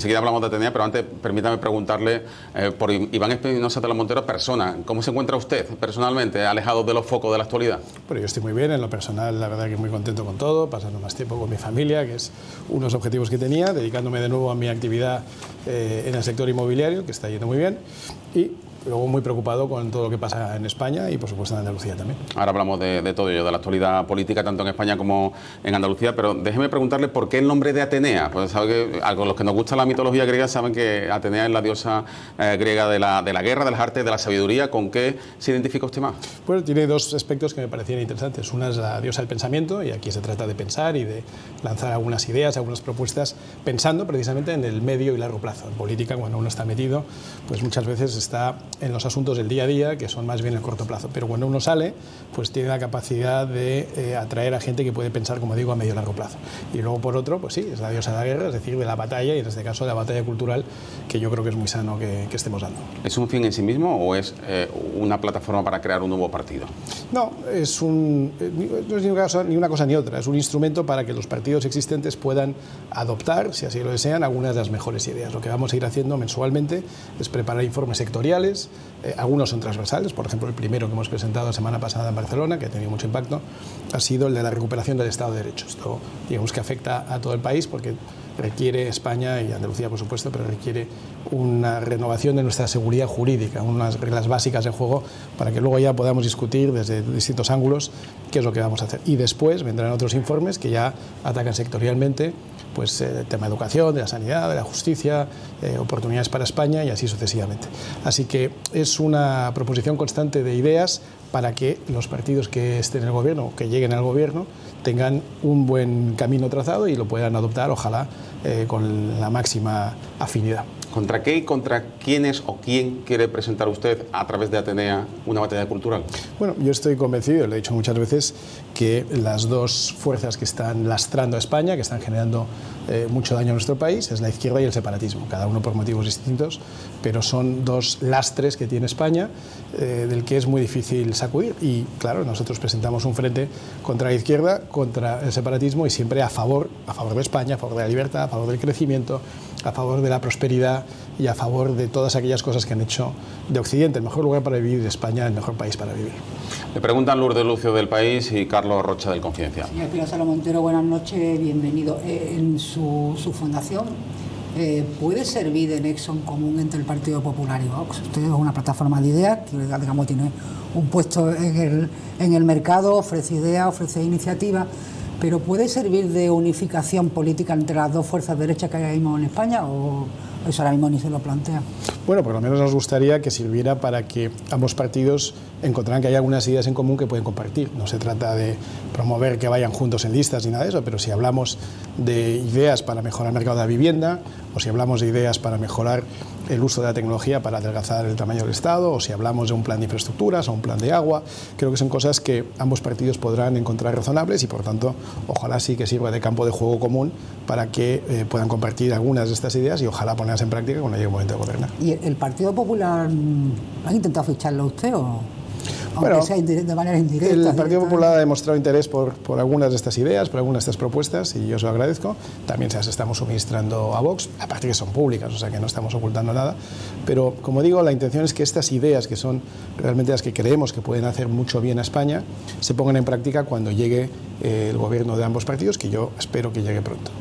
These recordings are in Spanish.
enseguida hablamos de Atenea, pero antes permítame preguntarle por Iván Espinosa de los Monteros, persona. ¿Cómo se encuentra usted personalmente, alejado de los focos de la actualidad? Bueno, yo estoy muy bien, en lo personal, la verdad que muy contento con todo, pasando más tiempo con mi familia, que es unos objetivos que tenía, dedicándome de nuevo a mi actividad en el sector inmobiliario, que está yendo muy bien, y luego muy preocupado con todo lo que pasa en España y por supuesto en Andalucía también. Ahora hablamos de todo ello, de la actualidad política tanto en España como en Andalucía, pero déjeme preguntarle por qué el nombre de Atenea. Pues sabe que algo, los que nos gusta la mitología griega saben que Atenea es la diosa griega de la guerra, de las artes, de la sabiduría. ¿Con qué se identifica usted más? Bueno, tiene dos aspectos que me parecían interesantes. Una es la diosa del pensamiento, y aquí se trata de pensar y de lanzar algunas ideas, algunas propuestas, pensando precisamente en el medio y largo plazo. En política, cuando uno está metido, pues muchas veces está en los asuntos del día a día, que son más bien el corto plazo. Pero cuando uno sale, pues tiene la capacidad de atraer a gente que puede pensar, como digo, a medio y largo plazo. Y luego, por otro, pues sí, es la diosa de la guerra, es decir, de la batalla, y en este caso de la batalla cultural, que yo creo que es muy sano que estemos dando. ¿Es un fin en sí mismo o es una plataforma para crear un nuevo partido? No, no es ni una cosa ni otra, es un instrumento para que los partidos existentes puedan adoptar, si así lo desean, algunas de las mejores ideas. Lo que vamos a ir haciendo mensualmente es preparar informes sectoriales, algunos son transversales. Por ejemplo, el primero que hemos presentado la semana pasada en Barcelona, que ha tenido mucho impacto, ha sido el de la recuperación del Estado de Derecho. Esto, digamos, que afecta a todo el país porque requiere, España y Andalucía por supuesto, pero requiere una renovación de nuestra seguridad jurídica, unas reglas básicas de juego para que luego ya podamos discutir desde distintos ángulos qué es lo que vamos a hacer. Y después vendrán otros informes que ya atacan sectorialmente pues el tema de educación, de la sanidad, de la justicia, oportunidades para España y así sucesivamente. Así que es una proposición constante de ideas para que los partidos que estén en el gobierno o que lleguen al gobierno tengan un buen camino trazado y lo puedan adoptar, ojalá, con la máxima afinidad. ¿Contra qué y contra quiénes o quién quiere presentar usted a través de Atenea una batalla cultural? Bueno, yo estoy convencido, lo he dicho muchas veces, que las dos fuerzas que están lastrando a España, que están generando mucho daño a nuestro país, es la izquierda y el separatismo, cada uno por motivos distintos, pero son dos lastres que tiene España del que es muy difícil sacudir. Y claro, nosotros presentamos un frente contra la izquierda, contra el separatismo y siempre a favor de España, a favor de la libertad, a favor del crecimiento, a favor de la prosperidad y a favor de todas aquellas cosas que han hecho de Occidente el mejor lugar para vivir, de España el mejor país para vivir. Le preguntan Lourdes Lucio del País y Carlos Rocha del Confidencial. Señor Espinosa de los Monteros, buenas noches, bienvenido. En su fundación, ¿puede servir de nexo en común entre el Partido Popular y Vox? Usted es una plataforma de ideas que, digamos, tiene un puesto en el mercado, ofrece ideas, ofrece iniciativas, pero ¿puede servir de unificación política entre las dos fuerzas derechas que hay ahora mismo en España o eso ahora mismo ni se lo plantea? Bueno, por lo menos nos gustaría que sirviera para que ambos partidos encontraran que hay algunas ideas en común que pueden compartir. No se trata de promover que vayan juntos en listas ni nada de eso, pero si hablamos de ideas para mejorar el mercado de la vivienda, o si hablamos de ideas para mejorar el uso de la tecnología para adelgazar el tamaño del Estado, o si hablamos de un plan de infraestructuras o un plan de agua, creo que son cosas que ambos partidos podrán encontrar razonables y, por tanto, ojalá sí que sirva de campo de juego común para que puedan compartir algunas de estas ideas y ojalá ponerlas en práctica cuando llegue el momento de gobernar. ¿Y el Partido Popular han intentado ficharlo a usted o...? Bueno, sea de manera indirecta. El Partido Popular ha demostrado interés por algunas de estas ideas, por algunas de estas propuestas, y yo se lo agradezco. También se las estamos suministrando a Vox, aparte que son públicas, o sea que no estamos ocultando nada. Pero, como digo, la intención es que estas ideas, que son realmente las que creemos que pueden hacer mucho bien a España, se pongan en práctica cuando llegue el gobierno de ambos partidos, que yo espero que llegue pronto.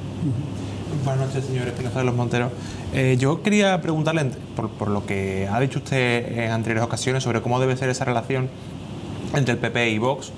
Buenas noches, señor Espinosa de los Monteros. Yo quería preguntarle, por lo que ha dicho usted en anteriores ocasiones sobre cómo debe ser esa relación entre el PP y Vox.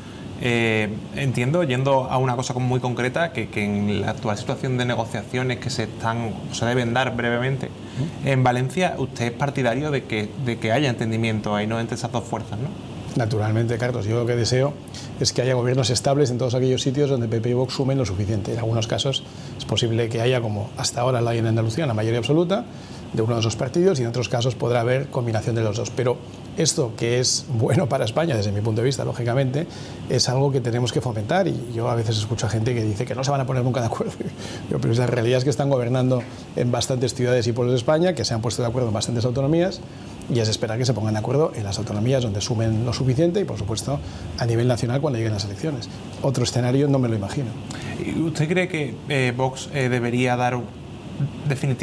Entiendo, yendo a una cosa como muy concreta, que en la actual situación de negociaciones que se deben dar brevemente, en Valencia usted es partidario de que haya entendimiento ahí, ¿no?, entre esas dos fuerzas, ¿no? Naturalmente, Carlos, yo lo que deseo es que haya gobiernos estables en todos aquellos sitios donde PP y Vox sumen lo suficiente. En algunos casos es posible que haya, como hasta ahora la hay en Andalucía, una mayoría absoluta de uno de esos partidos, y en otros casos podrá haber combinación de los dos. Pero esto, que es bueno para España desde mi punto de vista, lógicamente, es algo que tenemos que fomentar, y yo a veces escucho a gente que dice que no se van a poner nunca de acuerdo. Pero la realidad es que están gobernando en bastantes ciudades y pueblos de España, que se han puesto de acuerdo en bastantes autonomías, y es esperar que se pongan de acuerdo en las autonomías donde sumen lo suficiente y, por supuesto, a nivel nacional cuando lleguen las elecciones. Otro escenario no me lo imagino. ¿Usted cree que Vox debería dar definitivamente